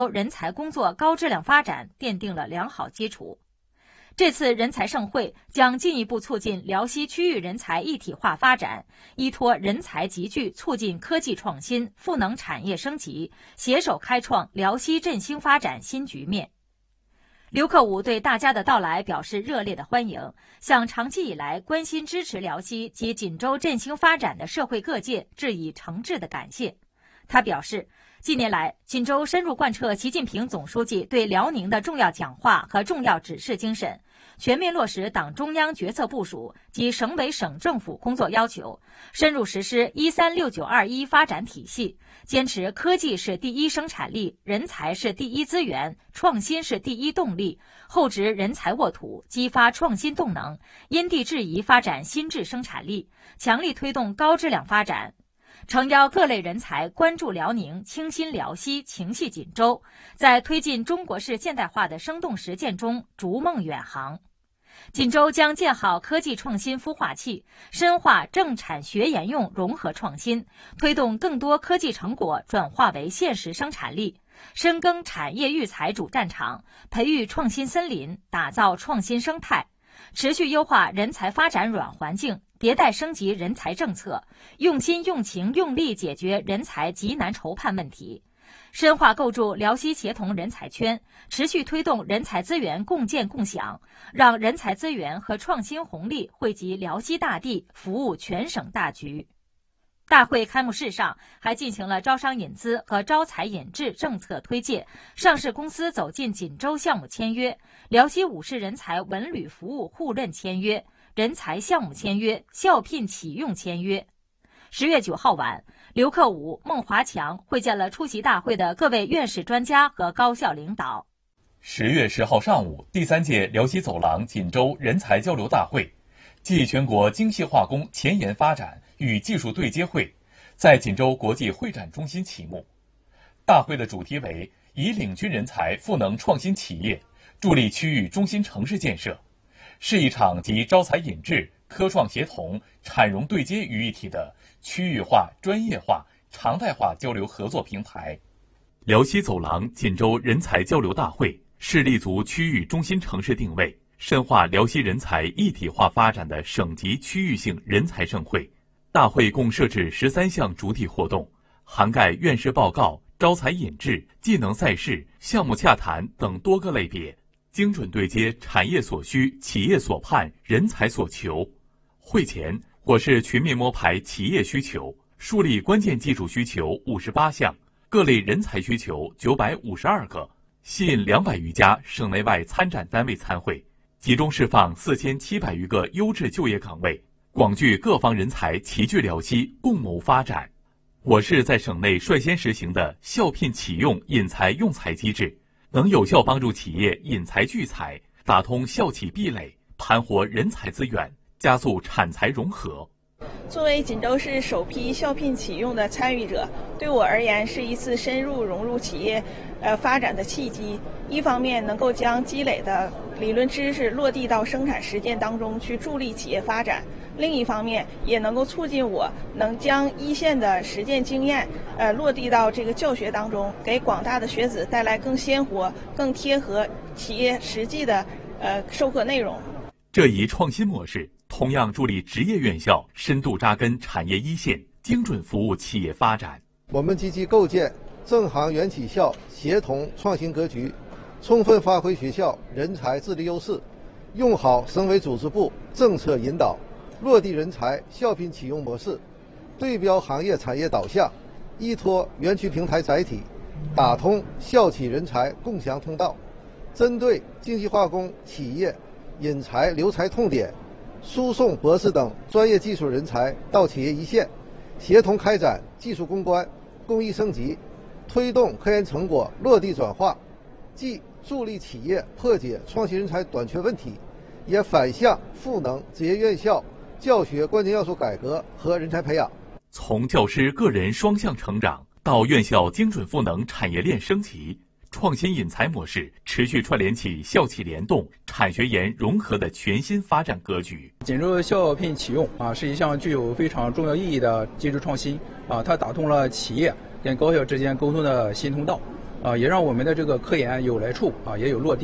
人才工作高质量发展奠定了良好基础。这次人才盛会将进一步促进辽西区域人才一体化发展，依托人才集聚，促进科技创新、赋能产业升级，携手开创辽西振兴发展新局面。刘克武对大家的到来表示热烈的欢迎，向长期以来关心支持辽西及锦州振兴发展的社会各界致以诚挚的感谢。他表示，近年来，锦州深入贯彻习近平总书记对辽宁的重要讲话和重要指示精神，全面落实党中央决策部署及省委省政府工作要求，深入实施136921发展体系，坚持科技是第一生产力，人才是第一资源，创新是第一动力，厚植人才沃土，激发创新动能，因地制宜发展新质生产力，强力推动高质量发展。诚邀各类人才关注辽宁，倾心辽西，情系锦州，在推进中国式现代化的生动实践中逐梦远航。锦州将建好科技创新孵化器，深化政产学研用融合创新，推动更多科技成果转化为现实生产力，深耕产业育才主战场，培育创新森林，打造创新生态，持续优化人才发展软环境，迭代升级人才政策，用心用情用力解决人才急难愁盼问题，深化构筑辽西协同人才圈，持续推动人才资源共建共享，让人才资源和创新红利惠及辽西大地，服务全省大局。大会开幕式上还进行了招商引资和招才引智政策推介、上市公司走进锦州项目签约、辽西五市人才文旅服务互认签约、人才项目签约、校聘启用签约。10月9号晚，刘克武、孟华强会见了出席大会的各位院士专家和高校领导。 10月10号上午，第3届辽西走廊锦州人才交流大会暨全国精细化工前沿发展与技术对接会在锦州国际会展中心启幕。大会的主题为以领军人才赋能创新企业，助力区域中心城市建设，是一场集招才引智、科创协同、产融对接于一体的区域化、专业化、常态化交流合作平台。辽西走廊锦州人才交流大会是立足区域中心城市定位，深化辽西人才一体化发展的省级区域性人才盛会。大会共设置13项主体活动，涵盖院士报告、招才引智、技能赛事、项目洽谈等多个类别，精准对接产业所需、企业所盼、人才所求。会前，我市全面摸排企业需求，树立关键技术需求58项，各类人才需求952个，吸引200余家省内外参展单位参会，集中释放4700余个优质就业岗位，广聚各方人才齐聚辽西，共谋发展。我市在省内率先实行的校聘启用引才用才机制，能有效帮助企业引才聚才，打通校企壁垒，盘活人才资源，加速产才融合。 作为锦州市首批校聘启用的参与者，对我而言是一次深入融入企业发展的契机。一方面能够将积累的理论知识落地到生产实践当中去，助力企业发展；另一方面也能够促进我能将一线的实践经验落地到这个教学当中，给广大的学子带来更鲜活、更贴合企业实际的授课内容。 这一创新模式同样助力职业院校深度扎根产业一线，精准服务企业发展。 我们积极构建正行原企校协同创新格局，充分发挥学校人才智力优势，用好省委组织部政策引导，落地人才校聘启用模式，对标行业产业导向，依托园区平台载体，打通校企人才共享通道，针对精细化工企业引才留才痛点，输送博士等专业技术人才到企业一线，协同开展技术攻关、工艺升级，推动科研成果落地转化，既助力企业破解创新人才短缺问题，也反向赋能职业院校教学关键要素改革和人才培养。 从教师个人双向成长到院校精准赋能产业链升级，创新引才模式持续串联起校企联动、产学研融合的全新发展格局。 锦州校聘启用是一项具有非常重要意义的技术创新它打通了企业跟高校之间沟通的新通道也让我们的这个科研有来处也有落地。